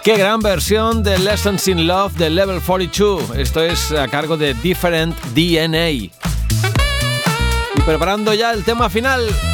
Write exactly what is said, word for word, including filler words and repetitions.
Qué gran versión de Lessons in Love de Level cuarenta y dos. Esto es a cargo de Different D N A. Y preparando ya el tema final.